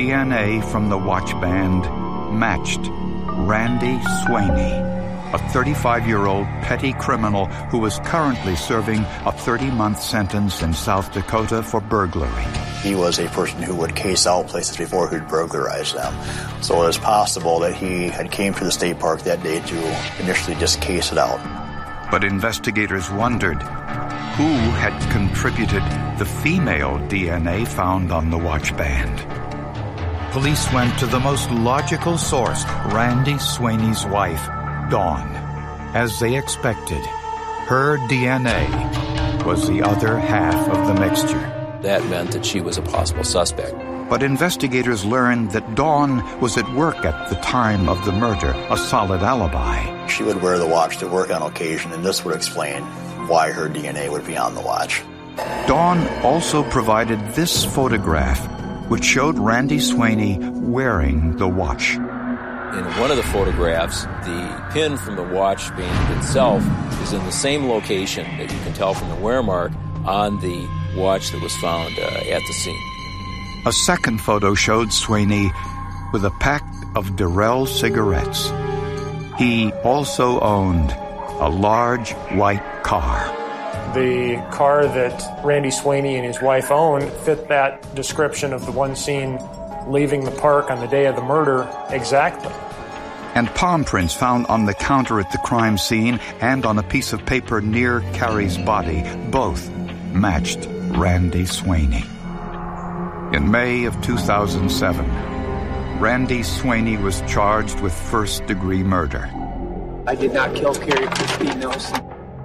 DNA from the watch band matched Randy Sweeney, a 35-year-old petty criminal who was currently serving a 30-month sentence in South Dakota for burglary. He was a person who would case out places before he'd burglarize them. So it was possible that he had came to the state park that day to initially just case it out. But investigators wondered who had contributed the female DNA found on the watch band. Police went to the most logical source, Randy Sweeney's wife, Dawn. As they expected, her DNA was the other half of the mixture. That meant that she was a possible suspect. But investigators learned that Dawn was at work at the time of the murder, a solid alibi. She would wear the watch to work on occasion, and this would explain why her DNA would be on the watch. Dawn also provided this photograph, which showed Randy Sweeney wearing the watch. In one of the photographs, the pin from the watch band itself is in the same location that you can tell from the wear mark on the watch that was found at the scene. A second photo showed Sweeney with a pack of Darrell cigarettes. He also owned a large white car. The car that Randy Sweeney and his wife owned fit that description of the one seen leaving the park on the day of the murder exactly. And palm prints found on the counter at the crime scene and on a piece of paper near Carrie's body both matched Randy Sweeney. In May of 2007, Randy Sweeney was charged with first-degree murder. I did not kill Carrie Christine Nelson.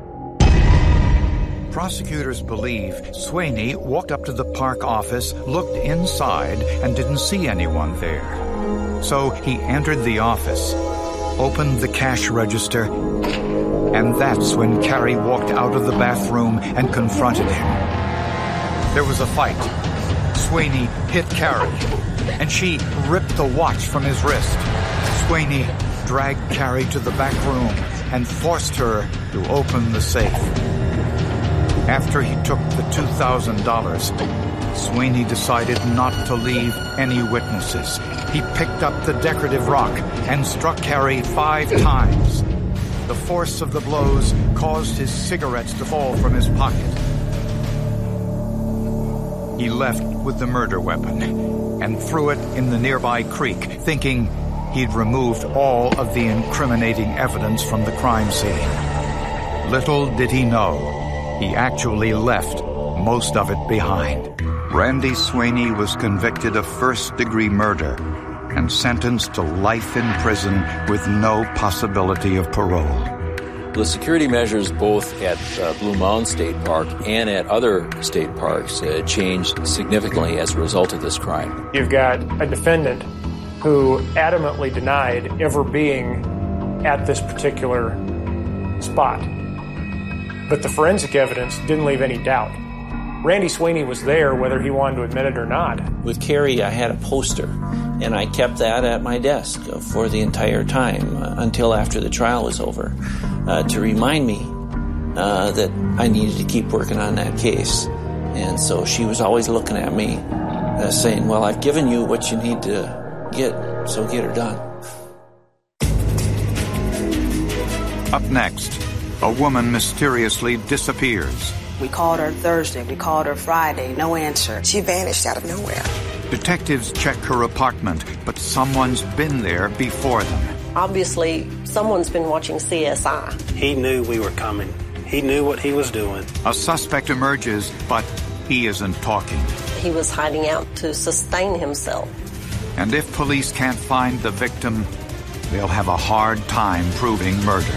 Prosecutors believe Sweeney walked up to the park office, looked inside, and didn't see anyone there. So he entered the office, opened the cash register, and that's when Carrie walked out of the bathroom and confronted him. There was a fight. Sweeney hit Carrie, and she ripped the watch from his wrist. Sweeney dragged Carrie to the back room and forced her to open the safe. After he took the $2,000, Sweeney decided not to leave any witnesses. He picked up the decorative rock and struck Carrie 5 times. The force of the blows caused his cigarettes to fall from his pocket. He left with the murder weapon and threw it in the nearby creek, thinking he'd removed all of the incriminating evidence from the crime scene. Little did he know, he actually left most of it behind. Randy Sweeney was convicted of first-degree murder and sentenced to life in prison with no possibility of parole. The security measures both at Blue Mountain State Park and at other state parks changed significantly as a result of this crime. You've got a defendant who adamantly denied ever being at this particular spot. But the forensic evidence didn't leave any doubt. Randy Sweeney was there whether he wanted to admit it or not. With Carrie, I had a poster, and I kept that at my desk for the entire time until after the trial was over to remind me that I needed to keep working on that case. And so she was always looking at me saying, well, I've given you what you need to get, so get her done. Up next, a woman mysteriously disappears. We called her Thursday, we called her Friday, no answer. She vanished out of nowhere. Detectives check her apartment, but someone's been there before them. Obviously, someone's been watching CSI. He knew we were coming. He knew what he was doing. A suspect emerges, but he isn't talking. He was hiding out to sustain himself. And if police can't find the victim, they'll have a hard time proving murder.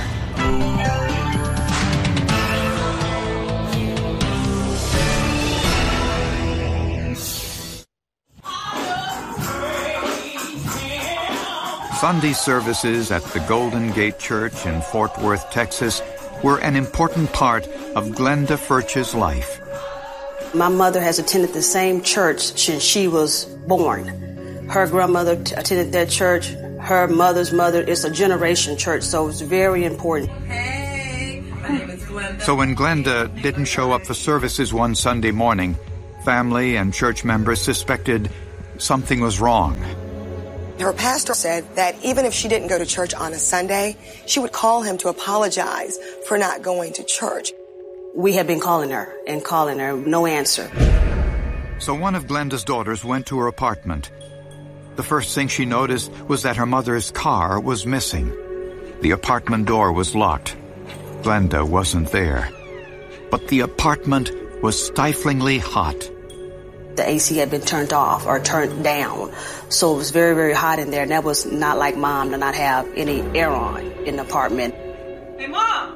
Sunday services at the Golden Gate Church in Fort Worth, Texas, were an important part of Glenda Furch's life. My mother has attended the same church since she was born. Her grandmother attended that church. Her mother's mother is a generation church, so it's very important. Hey, my name is Glenda. So when Glenda didn't show up for services one Sunday morning, family and church members suspected something was wrong. Her pastor said that even if she didn't go to church on a Sunday, she would call him to apologize for not going to church. We had been calling her, no answer. So one of Glenda's daughters went to her apartment. The first thing she noticed was that her mother's car was missing. The apartment door was locked. Glenda wasn't there. But the apartment was stiflingly hot. The AC had been turned off or turned down, so it was very, very hot in there, and that was not like Mom to not have any air on in the apartment. Hey, Mom!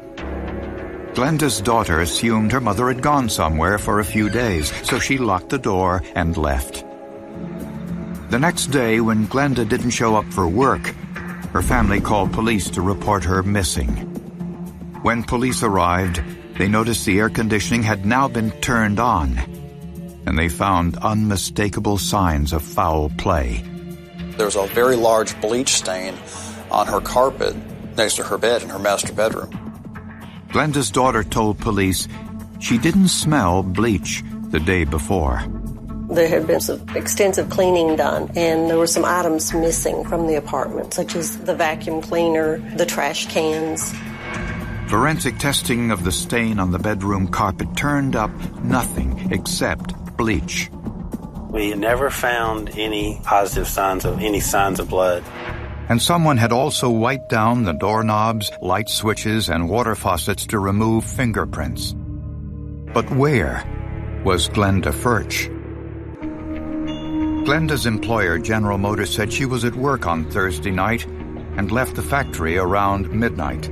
Glenda's daughter assumed her mother had gone somewhere for a few days, so she locked the door and left. The next day, when Glenda didn't show up for work, her family called police to report her missing. When police arrived, they noticed the air conditioning had now been turned on, and they found unmistakable signs of foul play. There was a very large bleach stain on her carpet next to her bed in her master bedroom. Glenda's daughter told police she didn't smell bleach the day before. There had been some extensive cleaning done, and there were some items missing from the apartment, such as the vacuum cleaner, the trash cans. Forensic testing of the stain on the bedroom carpet turned up nothing except bleach. We never found any positive signs of blood. And someone had also wiped down the doorknobs, light switches, and water faucets to remove fingerprints. But where was Glenda Furch? Glenda's employer, General Motors, said she was at work on Thursday night and left the factory around midnight.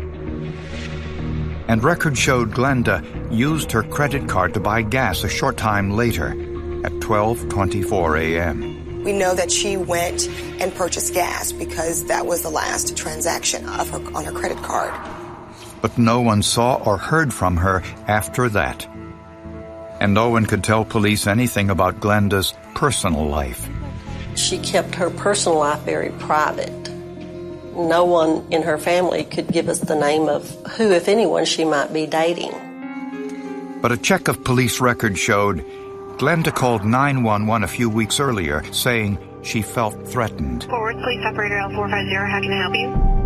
And records showed Glenda used her credit card to buy gas a short time later at 12:24 a.m. We know that she went and purchased gas because that was the last transaction on her credit card. But no one saw or heard from her after that. And no one could tell police anything about Glenda's personal life. She kept her personal life very private. No one in her family could give us the name of who, if anyone, she might be dating. But a check of police records showed Glenda called 911 a few weeks earlier, saying she felt threatened. Forward, police operator L450, how can I help you?